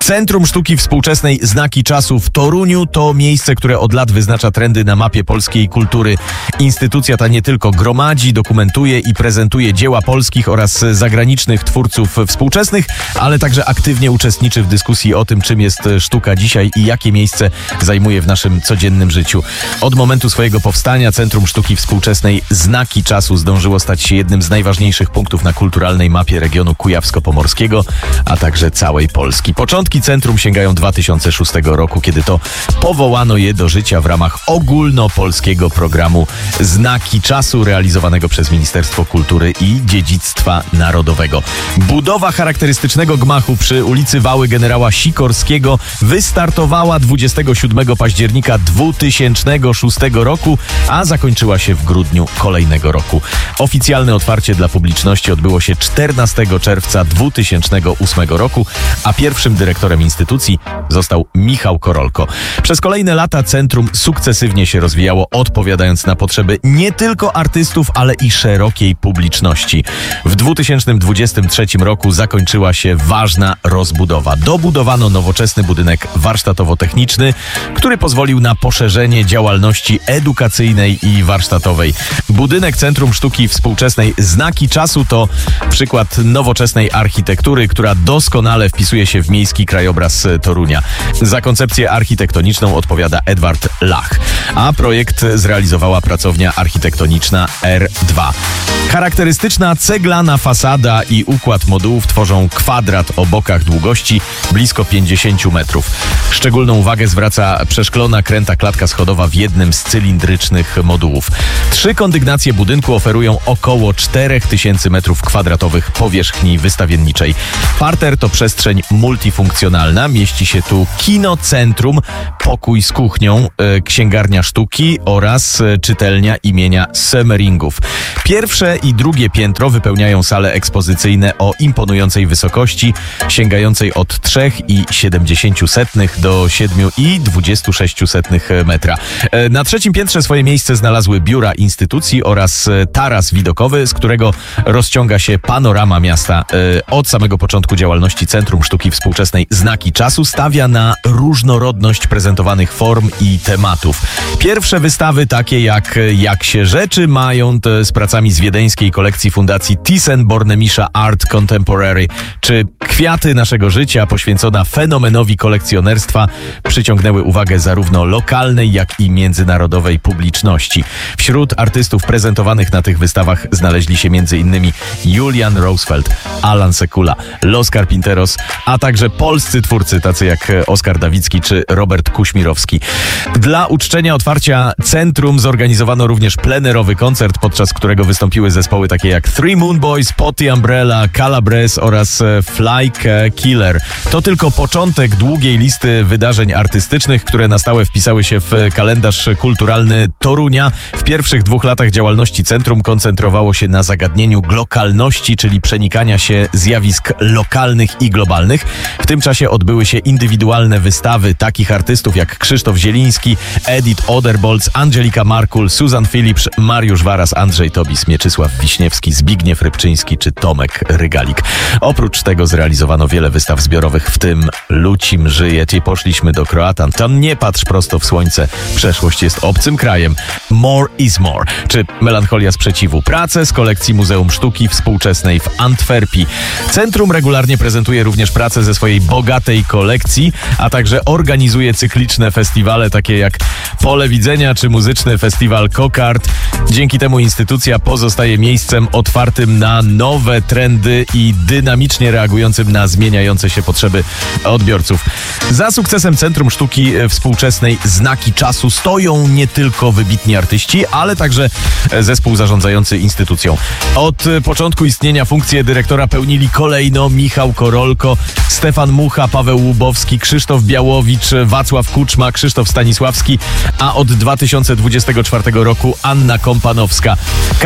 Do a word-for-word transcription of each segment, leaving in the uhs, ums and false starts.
Centrum Sztuki Współczesnej Znaki Czasu w Toruniu to miejsce, które od lat wyznacza trendy na mapie polskiej kultury. Instytucja ta nie tylko gromadzi, dokumentuje i prezentuje dzieła polskich oraz zagranicznych twórców współczesnych, ale także aktywnie uczestniczy w dyskusji o tym, czym jest sztuka dzisiaj i jakie miejsce zajmuje w naszym codziennym życiu. Od momentu swojego powstania Centrum Sztuki Współczesnej Znaki Czasu zdążyło stać się jednym z najważniejszych punktów na kulturalnej mapie regionu kujawsko-pomorskiego, a także całej Polski. Początki centrum sięgają dwa tysiące szóstego roku, kiedy to powołano je do życia w ramach ogólnopolskiego programu Znaki Czasu realizowanego przez Ministerstwo Kultury i Dziedzictwa Narodowego. Budowa charakterystycznego gmachu przy ulicy Wały Generała Sikorskiego wystartowała dwudziestego siódmego października dwutysięcznego szóstego roku, a zakończyła się w grudniu kolejnego roku. Oficjalne otwarcie dla publiczności odbyło się czternastego czerwca dwutysięcznego ósmego roku, a pierwszym dyrektorem instytucji został Michał Korolko. Przez kolejne lata centrum sukcesywnie się rozwijało, odpowiadając na potrzeby nie tylko artystów, ale i szerokiej publiczności. W dwa tysiące dwudziestym trzecim roku zakończyła się ważna rozbudowa. Dobudowano nowoczesny budynek warsztatowo-techniczny, który pozwolił na poszerzenie działalności edukacyjnej i warsztatowej. Budynek Centrum Sztuki Współczesnej Znaki Czasu to przykład nowoczesnej architektury, która doskonale wpisuje się w miejski krajobraz Torunia. Za koncepcję architektoniczną odpowiada Edward Lach, a projekt zrealizowała pracownia architektoniczna R dwa. Charakterystyczna ceglana fasada i układ modułów tworzą kwadrat o bokach długości blisko pięćdziesięciu metrów. Szczególną uwagę zwraca przeszklona kręta klatka schodowa w jednym z cylindrycznych modułów. Trzy kondygnacje budynku oferują około czterech tysięcy metrów kwadratowych powierzchni wystawienniczej. Parter to przestrzeń multifunkcjonalna. Mieści się tu kinocentrum, pokój z kuchnią, e, księgarnia sztuki oraz e, czytelnia imienia Semmeringów. Pierwsze i drugie piętro wypełniają sale ekspozycyjne o imponującej wysokości, sięgającej od trzech i siedemdziesięciu setnych do siedmiu i dwudziestu sześciu setnych metra. E, na trzecim piętrze swoje miejsce znalazły biura instytucji oraz e, taras widokowy, z którego rozciąga się panorama miasta. E, od samego początku działalności Centrum Sztuki Współczesnej Znaki Czasu stawia na różnorodność prezentowanych form i tematów. Pierwsze wystawy takie jak Jak się rzeczy mają z pracami z wiedeńskiej kolekcji Fundacji Thyssen-Bornemisza Art Contemporary, czy Kwiaty naszego życia poświęcona fenomenowi kolekcjonerstwa przyciągnęły uwagę zarówno lokalnej, jak i międzynarodowej publiczności. Wśród artystów prezentowanych na tych wystawach znaleźli się m.in. Julian Roosevelt, Alan Sekula, Los Carpinteros, a także polscy twórcy tacy jak Oskar Dawicki czy Robert Kuśmirowski. Dla uczczenia otwarcia centrum zorganizowano również plenerowy koncert, podczas którego wystąpiły zespoły takie jak Three Moon Boys, Potty Umbrella, Calabres oraz Fly Killer. To tylko początek długiej listy wydarzeń artystycznych, które na stałe wpisały się w kalendarz kulturalny Torunia. W pierwszych dwóch latach działalności centrum koncentrowało się na zagadnieniu glokalności, czyli przenikania się zjawisk lokalnych i globalnych. W tym czasie odbyły się indywidualne wystawy takich artystów jak Krzysztof Zieliński, Edith Oderbolz, Angelika Markul, Susan Philips, Mariusz Waras, Andrzej Tobis, Mieczysław Wiśniewski, Zbigniew Rybczyński czy Tomek Rygalik. Oprócz tego zrealizowano wiele wystaw zbiorowych, w tym Lucim żyje, czyli poszliśmy do Kroatan. Tam nie patrz prosto w słońce, przeszłość jest obcym krajem. More is more, czy Melancholia sprzeciwu. Prace z kolekcji Muzeum Sztuki Współczesnej w Antwerpii. Centrum regularnie prezentuje również prace ze swojej bogatej kolekcji, a także organizuje cykliczne festiwale takie jak Pole Widzenia czy muzyczny festiwal Kokard. Dzięki temu instytucja pozostaje miejscem otwartym na nowe trendy i dynamicznie reagującym na zmieniające się potrzeby odbiorców. Za sukcesem Centrum Sztuki Współczesnej Znaki Czasu stoją nie tylko wybitni artyści, ale także zespół zarządzający instytucją. Od początku istnienia funkcję dyrektora pełnili kolejno Michał Korolko, Stefan Mucha, Paweł Łubowski, Krzysztof Białowicz, Wacław Kuczma, Krzysztof Stanisławski, a od dwa tysiące dwudziestego czwartego roku Anna Kompanowska. Każdy z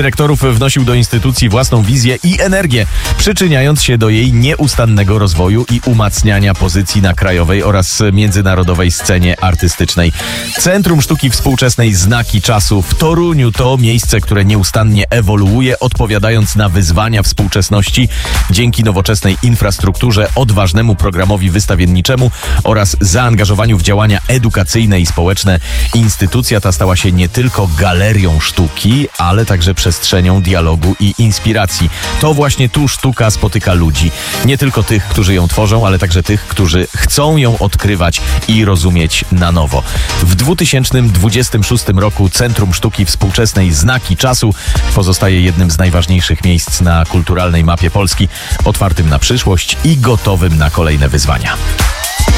dyrektorów wnosił do instytucji własną wizję i energię, przyczyniając się do jej nieustannego rozwoju i umacniania pozycji na krajowej oraz międzynarodowej scenie artystycznej. Centrum Sztuki Współczesnej Znaki Czasu w Toruniu to miejsce, które nieustannie ewoluuje, odpowiadając na wyzwania współczesności dzięki nowoczesnej infrastrukturze, odważnemu programowi wystawienniczemu oraz zaangażowaniu w działania edukacyjne i społeczne. Instytucja ta stała się nie tylko galerią sztuki, ale także przestrzenią dialogu i inspiracji. To właśnie tu sztuka spotyka ludzi. Nie tylko tych, którzy ją tworzą, ale także tych, którzy chcą ją odkrywać i rozumieć na nowo. W dwa tysiące dwudziestym szóstym roku Centrum Sztuki Współczesnej Znaki Czasu pozostaje jednym z najważniejszych miejsc na kulturalnej mapie Polski, otwartym na przyszłość i gotowym na kolejne wyzwania.